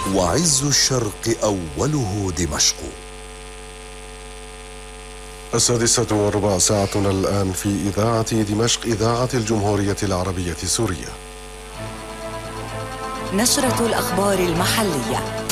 وعز الشرق أوله دمشق. 6:15 ساعتنا الآن في إذاعة دمشق، إذاعة الجمهورية العربية السورية. نشرة الأخبار المحلية.